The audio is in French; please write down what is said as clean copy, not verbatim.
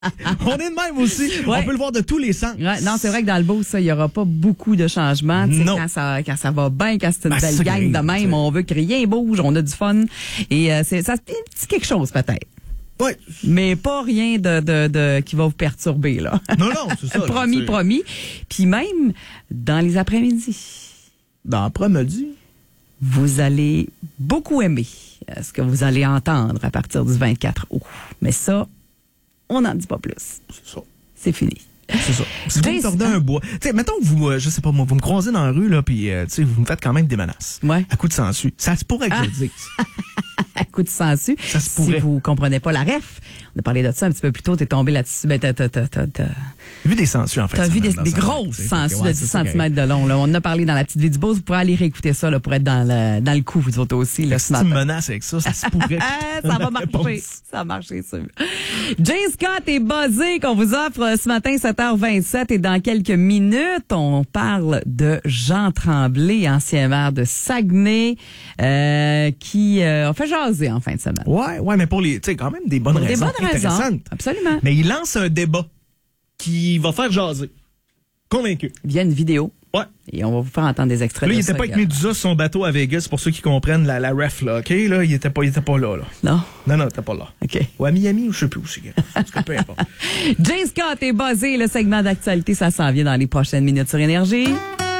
On est de même aussi. Ouais. On peut le voir de tous les sens. Ouais, non, c'est vrai que dans le beau, ça, il n'y aura pas beaucoup de changements. Tu sais, Non. quand ça va bien, quand c'est une Ben, belle ça gang arrive, de même, tu sais. on veut que rien bouge, on a du fun. Et ça c'est un petit quelque chose peut-être. Ouais. Mais pas rien de qui va vous perturber, là. Non, c'est ça. promis, là, promis. Puis même, dans les après-midi, dans l'après-midi. vous allez beaucoup aimer ce que vous allez entendre à partir du 24 août. Mais ça, on n'en dit pas plus. C'est ça. C'est fini. C'est ça. Si vous me Jason. tordez un bois, tu sais, mettons que vous, je sais pas moi, vous me croisez dans la rue, là, puis, tu sais, vous me faites quand même des menaces. Ouais. À coup de sangsue. Ça se pourrait que je le dise. À coup de sensu. Ça se Si pourrait. vous comprenez pas la ref, on a parlé de ça un petit peu plus tôt, t'es tombé là-dessus. Ben, J'ai vu des sangsues, en fait. t'as vu des grosses sangsues de 10 cm de long. Là. On en a parlé dans la petite vie du beau. Vous pourrez aller réécouter ça là, pour être dans le coup, vous autres aussi. Là, Si ce tu me matin. menaces avec ça, ça se pourrait. Ça va marcher. Ça va marcher, sûr. Jay Scott et Buzzé qu'on vous offre ce matin, 7h27. Et dans quelques minutes, on parle de Jean Tremblay, ancien maire de Saguenay, qui a fait jaser en fin de semaine. Ouais, mais pour les, tu sais, quand même des bonnes Pour des raisons. bonnes raisons. Intéressantes. Absolument. Mais il lance un débat qui va faire jaser. Convaincu. Via une vidéo. Ouais. Et on va vous faire entendre des extraits Là, de il ça était pas avec également. Medusa sur son bateau à Vegas, pour ceux qui comprennent la ref, là, OK? Là, il était pas là, là. Non? Non, il était pas là. OK. Ou à Miami, ou je sais plus où c'est. En tout cas, peu importe. Jay Scott est Buzzé. Le segment d'actualité, ça s'en vient dans les prochaines minutes sur Énergie.